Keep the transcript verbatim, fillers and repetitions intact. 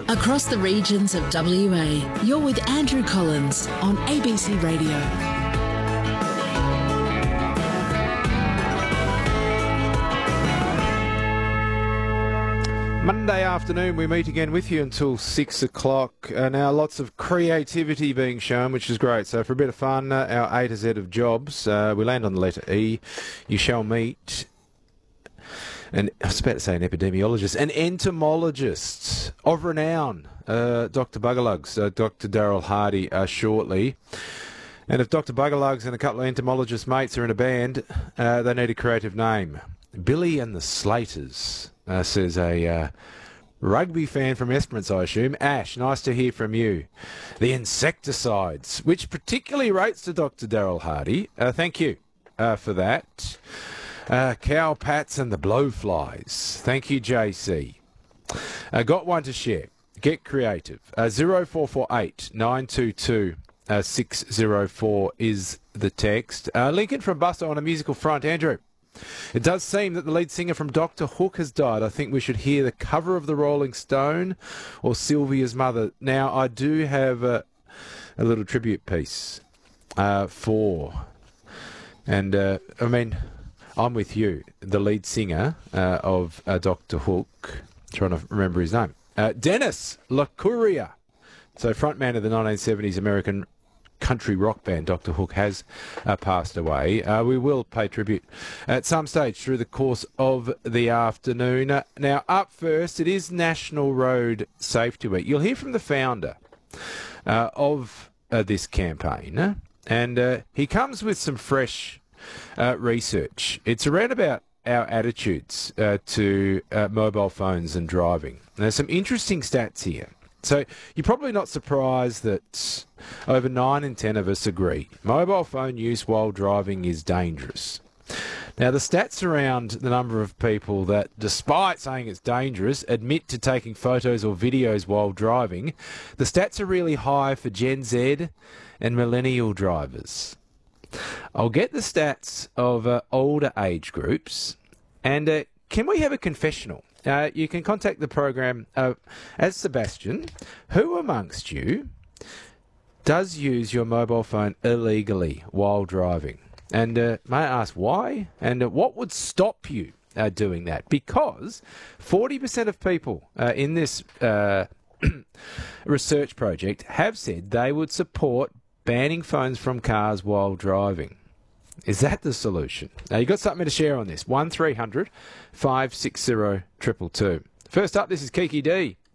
Across the regions of W A, you're with Andrew Collins on A B C Radio. Monday afternoon, we meet again with you until six o'clock. Uh, now, lots of creativity being shown, which is great. So, for a bit of fun, uh, our A to Z of jobs, uh, we land on the letter E. You shall meet, and I was about to say an epidemiologist, an entomologist of renown, uh, Doctor Buggerlugs, uh, Doctor Daryl Hardy, uh, shortly. And if Doctor Buggerlugs and a couple of entomologist mates are in a band, uh, they need a creative name. Billy and the Slaters. Uh, says a uh, rugby fan from Esperance, I assume. Ash, nice to hear from you. The Insecticides, which particularly rates to Doctor Daryl Hardy. Uh, thank you uh, for that. Uh, Cow Pats and the Blowflies. Thank you, J C. Uh, got one to share. Get creative. Uh, zero four four eight nine two two six zero four is the text. Uh, Lincoln from Buster on a musical front. Andrew. It does seem that the lead singer from Doctor Hook has died. I think we should hear the cover of the Rolling Stone or Sylvia's Mother. Now, I do have a, a little tribute piece uh, for, and uh, I mean, I'm with you, the lead singer uh, of uh, Doctor Hook, trying to remember his name, uh, Dennis LaCouria. So, frontman of the nineteen seventies American country rock band Doctor Hook has uh, passed away. Uh, we will pay tribute at some stage through the course of the afternoon. Uh, now, up first, it is National Road Safety Week. You'll hear from the founder uh, of uh, this campaign, and uh, he comes with some fresh uh, research. It's around about our attitudes uh, to uh, mobile phones and driving. There's some interesting stats here. So you're probably not surprised that over nine in ten of us agree mobile phone use while driving is dangerous. Now, the stats around the number of people that, despite saying it's dangerous, admit to taking photos or videos while driving, the stats are really high for Gen Z and millennial drivers. I'll get the stats of uh, older age groups, and uh, can we have a confessional? Uh, you can contact the program uh, as Sebastian. Who amongst you does use your mobile phone illegally while driving? And uh, may I ask why? And uh, what would stop you uh, doing that? Because forty percent of people uh, in this uh, research project have said they would support banning phones from cars while driving. Is that the solution? Now, you've got something to share on this. one three hundred five six zero two two two. First up, this is Kiki D.